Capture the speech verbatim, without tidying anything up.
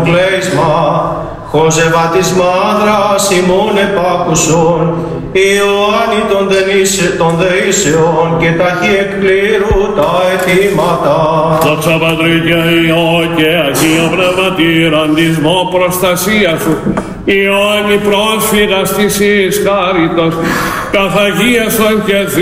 κλέισμα, χωζεβατισμά δράσιμον επάκουσον, Ιωάννη των, των δεήσεων και ταχύ εκπλήρου τα αιτήματα. Δόξα Πατρί και Υιό και Αγία Πνευματήραν της μο προστασία σου, Ιωάννη πρόσφυγας της εις χάριτος, καθαγίασον και